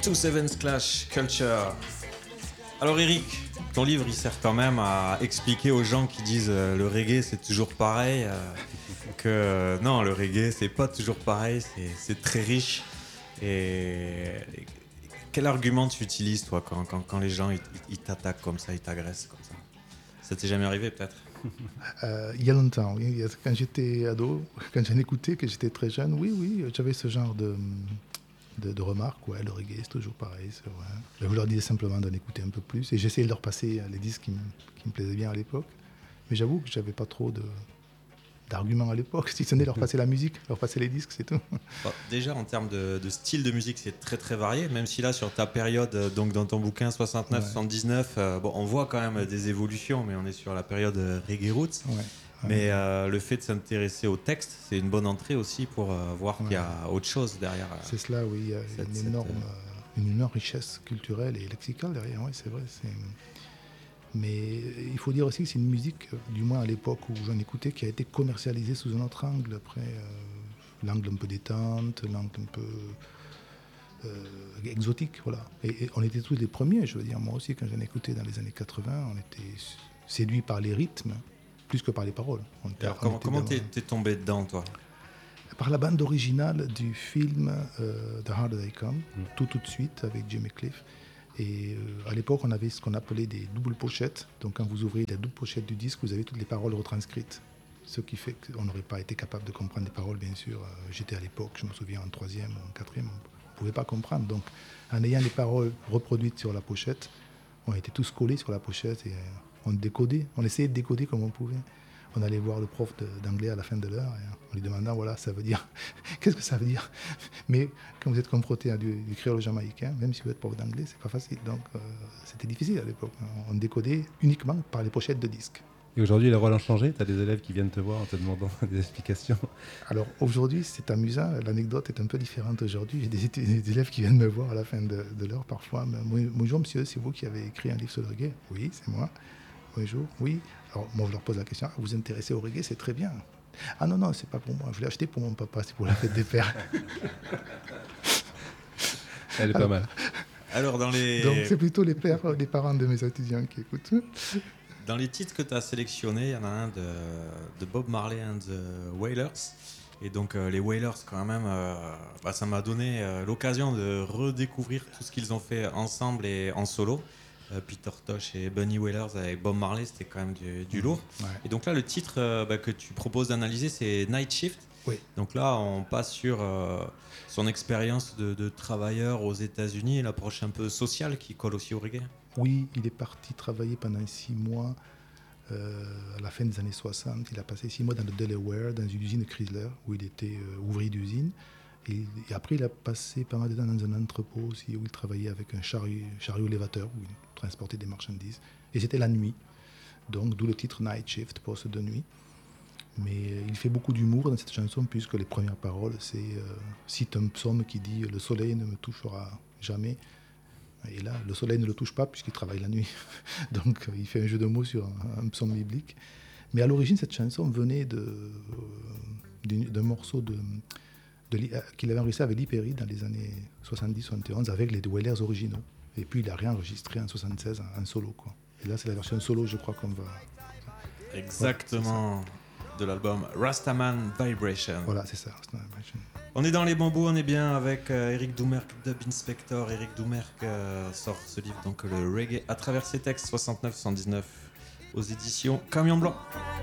Two Sevens Clash Culture. Alors Eric, ton livre il sert quand même à expliquer aux gens qui disent le reggae c'est toujours pareil, que non, le reggae c'est pas toujours pareil, c'est très riche. Et quel argument tu utilises toi quand les gens ils t'attaquent comme ça, ils t'agressent comme ça? Ça t'est jamais arrivé peut-être? Il y a longtemps, oui. Quand j'étais ado, quand j'en écoutais, que j'étais très jeune, oui, j'avais ce genre de remarques. Ouais, le reggae, c'est toujours pareil, c'est vrai. Je leur disais simplement d'en écouter un peu plus. Et j'essayais de leur passer les disques qui me plaisaient bien à l'époque. Mais j'avoue que j'avais pas trop d'arguments à l'époque. Si ce n'est leur passer la musique, leur passer les disques, c'est tout. Bon, déjà en termes de style de musique, c'est très très varié, même si là sur ta période, donc dans ton bouquin 69-79, bon, on voit quand même des évolutions, mais on est sur la période reggae roots. Ouais. Mais le fait de s'intéresser au texte, c'est une bonne entrée aussi pour voir qu'il y a autre chose derrière. C'est cela, oui. Il y a une énorme richesse culturelle et lexicale derrière, oui, c'est vrai. Mais il faut dire aussi que c'est une musique, du moins à l'époque où j'en écoutais, qui a été commercialisée sous un autre angle. Après, l'angle un peu détente, l'angle un peu exotique, voilà. Et on était tous les premiers, je veux dire. Moi aussi, quand j'en écoutais dans les années 80, on était séduits par les rythmes, plus que par les paroles. Alors, comment t'es tombé dedans, toi? Par la bande originale du film The Harder They Come, tout de suite, avec Jimmy Cliff. Et à l'époque, on avait ce qu'on appelait des doubles pochettes. Donc quand vous ouvrez la double pochette du disque, vous avez toutes les paroles retranscrites. Ce qui fait qu'on n'aurait pas été capable de comprendre les paroles, bien sûr. J'étais à l'époque, je me souviens, en 3e ou en 4e, on ne pouvait pas comprendre. Donc en ayant les paroles reproduites sur la pochette, on était tous collés sur la pochette et on décodait. On essayait de décoder comme on pouvait. On allait voir le prof d'anglais à la fin de l'heure et en lui demandant, voilà, ça veut dire, qu'est-ce que ça veut dire? Mais quand vous êtes confronté à du créole jamaïcain, même si vous êtes prof d'anglais, c'est pas facile. Donc c'était difficile à l'époque. On décodait uniquement par les pochettes de disques. Et aujourd'hui, les rôles ont changé? Tu as des élèves qui viennent te voir en te demandant des explications? Alors aujourd'hui, c'est amusant. L'anecdote est un peu différente aujourd'hui. J'ai des élèves qui viennent me voir à la fin de l'heure parfois. Bonjour monsieur, c'est vous qui avez écrit un livre sur le reggae? Oui, c'est moi. Bonjour, oui. Alors moi, je leur pose la question, vous vous intéressez au reggae, c'est très bien. Ah non, c'est pas pour moi. Je l'ai acheté pour mon papa, c'est pour la fête des pères. Elle est pas mal. Alors Donc c'est plutôt les parents de mes étudiants qui écoutent. Dans les titres que tu as sélectionnés, il y en a un de Bob Marley and the Wailers. Et donc les Wailers, quand même, ça m'a donné l'occasion de redécouvrir tout ce qu'ils ont fait ensemble et en solo. Peter Tosh et Bunny Wailers avec Bob Marley, c'était quand même du lourd. Ouais. Et donc là, le titre que tu proposes d'analyser, c'est Night Shift. Oui. Donc là, on passe sur son expérience de travailleur aux États-Unis et l'approche un peu sociale qui colle aussi au reggae. Oui, il est parti travailler pendant 6 mois à la fin des années 60. Il a passé 6 mois dans le Delaware, dans une usine Chrysler, où il était ouvrier d'usine. Et après, il a passé pas mal de temps dans un entrepôt aussi, où il travaillait avec un chariot élévateur, où il transportait des marchandises. Et c'était la nuit. Donc, d'où le titre Night Shift, poste de nuit. Mais il fait beaucoup d'humour dans cette chanson, puisque les premières paroles, cite un psaume qui dit « Le soleil ne me touchera jamais ». Et là, le soleil ne le touche pas, puisqu'il travaille la nuit. Donc, il fait un jeu de mots sur un psaume biblique. Mais à l'origine, cette chanson venait d'un morceau qu'il avait enregistré avec Lee Perry dans les années 70-71 avec les Wailers originaux. Et puis il a réenregistré en 76 en solo, quoi. Et là, c'est la version solo, je crois qu'on va... Exactement, de l'album Rastaman Vibration. Voilà, c'est ça, Rastaman Vibration. On est dans les bambous, on est bien avec Eric Doumerc, Dub Inspector. Eric Doumerc sort ce livre, donc le reggae à travers ses textes, 69-119 aux éditions Camion Blanc.